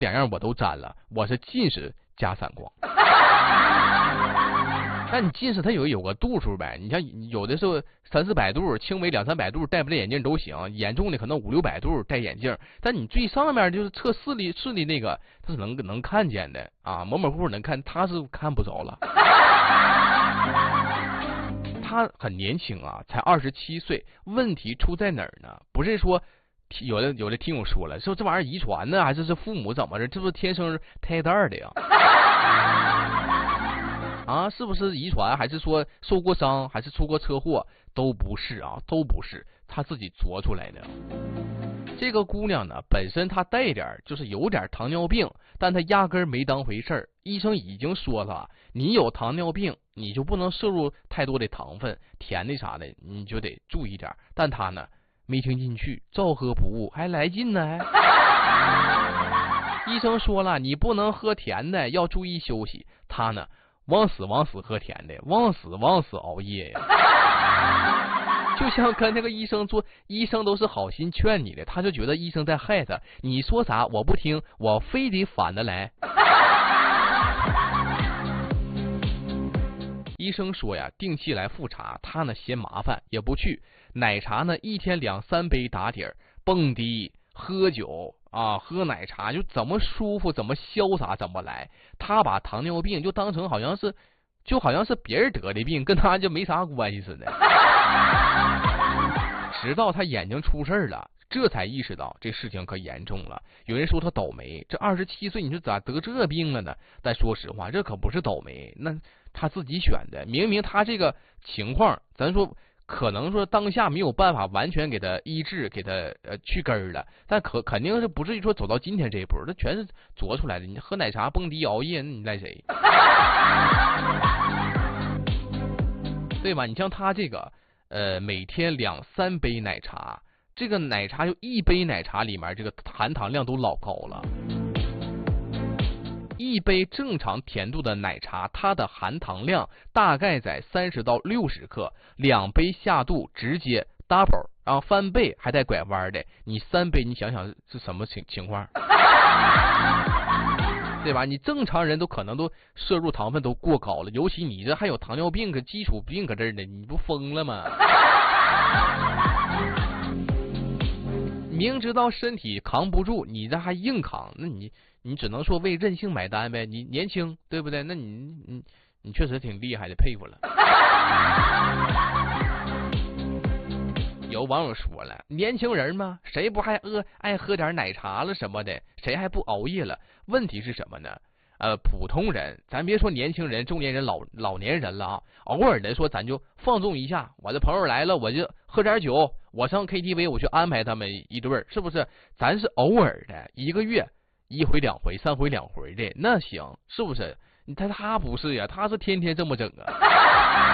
两样我都沾了，我是近视加散光。但你近视它有个度数呗，你像有的时候300-400度，轻微200-300度戴不戴眼镜都行，严重的可能500-600度戴眼镜。但你最上面就是测视力那个，它是能看见的啊，模模糊糊能看，他是看不着了。他很年轻啊，才27岁。问题出在哪儿呢？不是说有的听我说了，说这玩意儿遗传呢，还是父母怎么着？这不是天生胎蛋的呀？啊，是不是遗传，还是说受过伤，还是出过车祸？都不是啊，都不是，他自己做出来的。这个姑娘呢，本身她带点就是有点糖尿病，但她压根没当回事儿。医生已经说了，你有糖尿病，你就不能摄入太多的糖分、甜的啥的，你就得注意点。但她呢，没听进去，照喝不误，还来劲呢。医生说了，你不能喝甜的，要注意休息。她呢，往死喝甜的，往死熬夜呀。就像跟那个医生说，医生都是好心劝你的，他就觉得医生在害他。你说啥我不听，我非得反的来。医生说呀，定期来复查，他呢嫌麻烦也不去。奶茶呢1天2-3杯打底儿，蹦迪喝酒啊，喝奶茶就怎么舒服怎么潇洒怎么来。他把糖尿病就当成好像是别人得的病，跟他就没啥关系似的。直到他眼睛出事了，这才意识到这事情可严重了。有人说他倒霉，这27岁你说咋得这病了呢？但说实话，这可不是倒霉，那他自己选的。明明他这个情况，咱说可能说当下没有办法完全给他医治，给他去根儿了，但肯定是不至于说走到今天这一步，这全是做出来的。你喝奶茶、蹦迪、熬夜，那你赖谁？对吧？你像他这个每天2-3杯奶茶，这个奶茶就1杯奶茶里面这个含糖量都老高了。一杯正常甜度的奶茶，它的含糖量大概在30到60克，2杯下肚直接 double， 然后翻倍还带拐弯的，你3杯你想想是什么情况？对吧？你正常人都可能都摄入糖分都过高了，尤其你这还有糖尿病个基础病搁这儿呢，你不疯了吗？明知道身体扛不住，你这还硬扛，那你只能说为任性买单呗。你年轻，对不对？那你确实挺厉害的，佩服了。有网友说了，年轻人嘛，谁不还爱喝点奶茶了什么的，谁还不熬夜了？问题是什么呢？普通人，咱别说年轻人、中年人、老年人了啊，偶尔的说咱就放纵一下。我的朋友来了，我就喝点酒，我上 KTV 我去安排他们一对，是不是？咱是偶尔的，1个月1回2回3回2回的，那行，是不是？他不是呀，他是天天这么整啊。